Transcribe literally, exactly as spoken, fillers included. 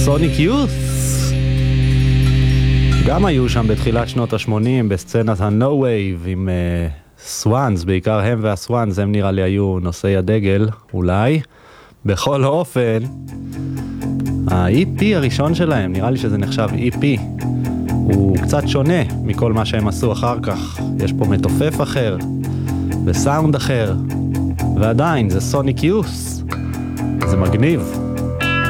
סוניק יות' גם היו שם בתחילת שנות ה-שמונים בסצנת ה-No Wave עם סוואנס, uh, בעיקר הם והסוואנס, הם נראה לי היו נושאי הדגל, אולי. בכל אופן, ה-אי פי הראשון שלהם, נראה לי שזה נחשב אי פי, הוא קצת שונה מכל מה שהם עשו אחר כך. יש פה מתופף אחר, וסאונד אחר, ועדיין זה סוניק יות', זה מגניב.